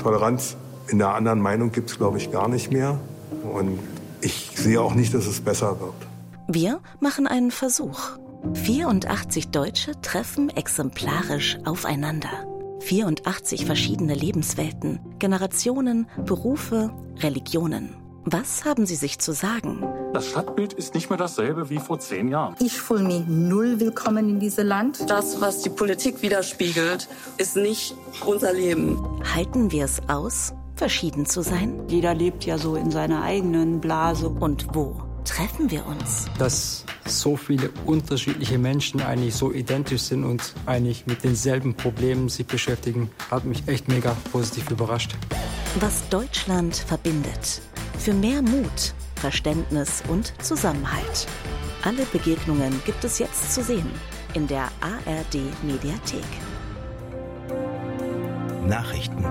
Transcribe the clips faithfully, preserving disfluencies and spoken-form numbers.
Toleranz in der anderen Meinung gibt es, glaube ich, gar nicht mehr. Und ich sehe auch nicht, dass es besser wird. Wir machen einen Versuch. vierundachtzig Deutsche treffen exemplarisch aufeinander. vierundachtzig verschiedene Lebenswelten, Generationen, Berufe, Religionen. Was haben sie sich zu sagen? Das Stadtbild ist nicht mehr dasselbe wie vor zehn Jahren. Ich fühle mich null willkommen in diesem Land. Das, was die Politik widerspiegelt, ist nicht unser Leben. Halten wir es aus, verschieden zu sein? Jeder lebt ja so in seiner eigenen Blase. Und wo treffen wir uns? Dass so viele unterschiedliche Menschen eigentlich so identisch sind und eigentlich mit denselben Problemen sich beschäftigen, hat mich echt mega positiv überrascht. Was Deutschland verbindet. Für mehr Mut, Verständnis und Zusammenhalt. Alle Begegnungen gibt es jetzt zu sehen in der A R D-Mediathek. Nachrichten.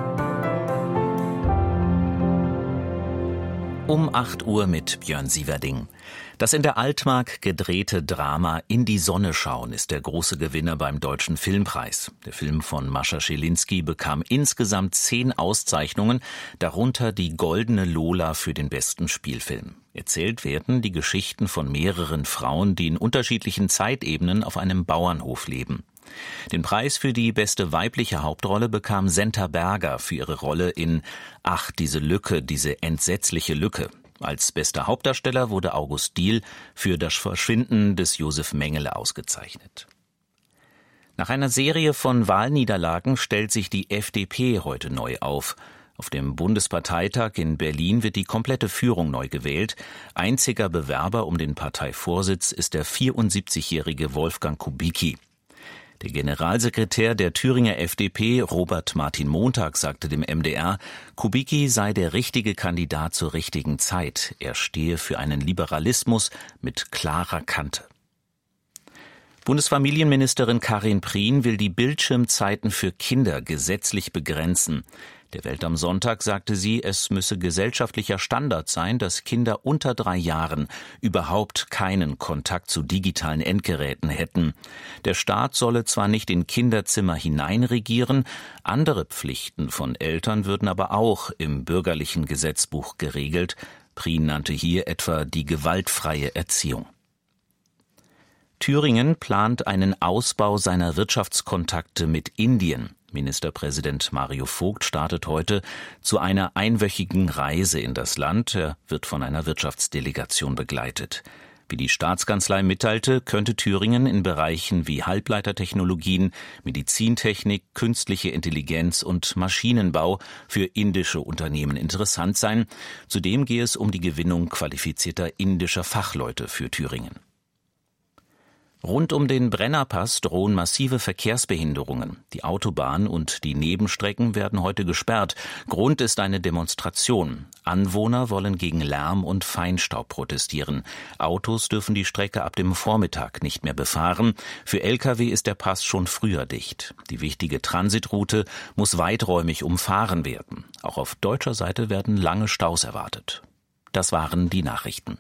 Um acht Uhr mit Björn Sieverding. Das in der Altmark gedrehte Drama In die Sonne schauen ist der große Gewinner beim Deutschen Filmpreis. Der Film von Mascha Schelinski bekam insgesamt zehn Auszeichnungen, darunter die Goldene Lola für den besten Spielfilm. Erzählt werden die Geschichten von mehreren Frauen, die in unterschiedlichen Zeitebenen auf einem Bauernhof leben. Den Preis für die beste weibliche Hauptrolle bekam Senta Berger für ihre Rolle in Ach, diese Lücke, diese entsetzliche Lücke. Als bester Hauptdarsteller wurde August Diehl für das Verschwinden des Josef Mengele ausgezeichnet. Nach einer Serie von Wahlniederlagen stellt sich die F D P heute neu auf. Auf dem Bundesparteitag in Berlin wird die komplette Führung neu gewählt. Einziger Bewerber um den Parteivorsitz ist der vierundsiebzigjährige Wolfgang Kubicki. Der Generalsekretär der Thüringer F D P, Robert Martin Montag, sagte dem M D R, Kubicki sei der richtige Kandidat zur richtigen Zeit. Er stehe für einen Liberalismus mit klarer Kante. Bundesfamilienministerin Karin Prien will die Bildschirmzeiten für Kinder gesetzlich begrenzen. Der Welt am Sonntag sagte sie, es müsse gesellschaftlicher Standard sein, dass Kinder unter drei Jahren überhaupt keinen Kontakt zu digitalen Endgeräten hätten. Der Staat solle zwar nicht in Kinderzimmer hineinregieren, andere Pflichten von Eltern würden aber auch im bürgerlichen Gesetzbuch geregelt. Prien nannte hier etwa die gewaltfreie Erziehung. Thüringen plant einen Ausbau seiner Wirtschaftskontakte mit Indien. Ministerpräsident Mario Vogt startet heute zu einer einwöchigen Reise in das Land. Er wird von einer Wirtschaftsdelegation begleitet. Wie die Staatskanzlei mitteilte, könnte Thüringen in Bereichen wie Halbleitertechnologien, Medizintechnik, künstliche Intelligenz und Maschinenbau für indische Unternehmen interessant sein. Zudem gehe es um die Gewinnung qualifizierter indischer Fachleute für Thüringen. Rund um den Brennerpass drohen massive Verkehrsbehinderungen. Die Autobahn und die Nebenstrecken werden heute gesperrt. Grund ist eine Demonstration. Anwohner wollen gegen Lärm und Feinstaub protestieren. Autos dürfen die Strecke ab dem Vormittag nicht mehr befahren. Für L K W ist der Pass schon früher dicht. Die wichtige Transitroute muss weiträumig umfahren werden. Auch auf deutscher Seite werden lange Staus erwartet. Das waren die Nachrichten.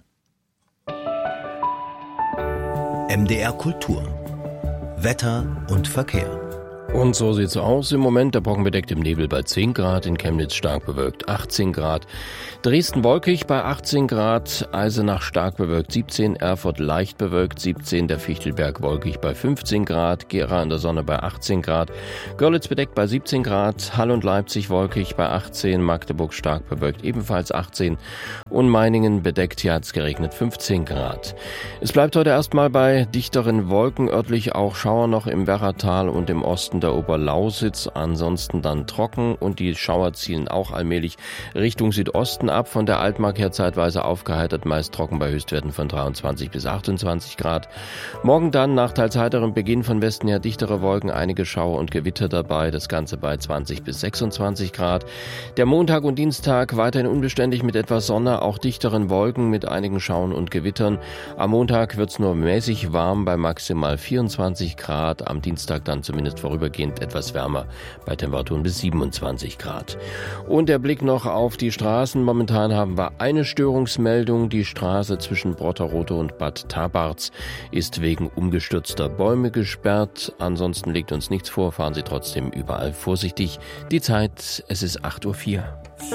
M D R Kultur. Wetter und Verkehr. Und so sieht's aus im Moment. Der Brocken bedeckt im Nebel bei zehn Grad, in Chemnitz stark bewölkt achtzehn Grad, Dresden wolkig bei achtzehn Grad, Eisenach stark bewölkt siebzehn, Erfurt leicht bewölkt siebzehn, der Fichtelberg wolkig bei fünfzehn Grad, Gera in der Sonne bei achtzehn Grad, Görlitz bedeckt bei siebzehn Grad, Hall und Leipzig wolkig bei achtzehn, Magdeburg stark bewölkt ebenfalls achtzehn und Meiningen bedeckt, hier hat's geregnet fünfzehn Grad. Es bleibt heute erstmal bei dichteren Wolken, örtlich auch Schauer noch im Werratal und im Osten der Oberlausitz, ansonsten dann trocken und die Schauer zielen auch allmählich Richtung Südosten ab. Von der Altmark her zeitweise aufgeheitert, meist trocken bei Höchstwerten von dreiundzwanzig bis achtundzwanzig Grad. Morgen dann nach teils heiterem Beginn von Westen her dichtere Wolken, einige Schauer und Gewitter dabei, das Ganze bei zwanzig bis sechsundzwanzig Grad. Der Montag und Dienstag weiterhin unbeständig mit etwas Sonne, auch dichteren Wolken mit einigen Schauern und Gewittern. Am Montag wird's nur mäßig warm bei maximal vierundzwanzig Grad, am Dienstag dann zumindest vorüber vorübergehend etwas wärmer bei Temperaturen bis siebenundzwanzig Grad. Und der Blick noch auf die Straßen. Momentan haben wir eine Störungsmeldung. Die Straße zwischen Brotterode und Bad Tabarz ist wegen umgestürzter Bäume gesperrt. Ansonsten liegt uns nichts vor. Fahren Sie trotzdem überall vorsichtig. Die Zeit, es ist acht Uhr vier.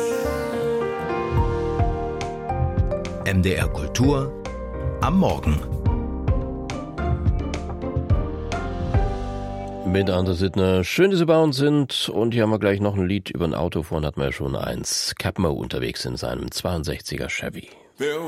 M D R Kultur am Morgen. Mit Anders Sittner. Schön, dass Sie bei uns sind. Und hier haben wir gleich noch ein Lied über ein Auto. Vorhin hatten wir ja schon eins. Capmo unterwegs in seinem zweiundsechziger Chevy.